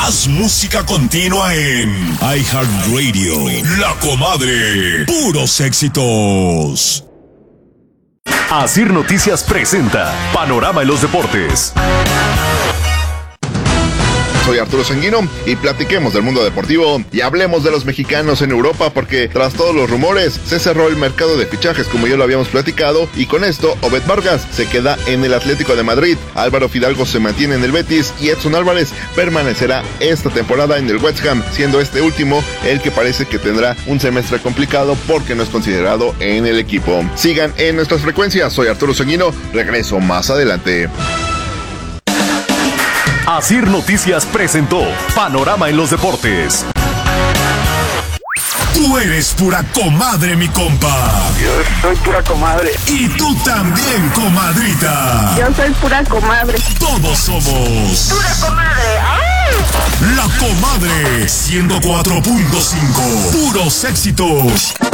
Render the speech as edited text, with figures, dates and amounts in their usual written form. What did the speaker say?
Más música continua en iHeartRadio. La Comadre. Puros éxitos. Asir Noticias presenta Panorama en los Deportes. Soy Arturo Sanguino y platiquemos del mundo deportivo y hablemos de los mexicanos en Europa, porque tras todos los rumores se cerró el mercado de fichajes como ya lo habíamos platicado, y con esto Obed Vargas se queda en el Atlético de Madrid, Álvaro Fidalgo se mantiene en el Betis y Edson Álvarez permanecerá esta temporada en el West Ham, siendo este último el que parece que tendrá un semestre complicado porque no es considerado en el equipo. Sigan en nuestras frecuencias, soy Arturo Sanguino, regreso más adelante. Asir Noticias presentó Panorama en los Deportes. Tú eres pura comadre, mi compa. Yo soy pura comadre. Y tú también, comadrita. Yo soy pura comadre. Todos somos Pura comadre. La Comadre 104.5. Puros éxitos.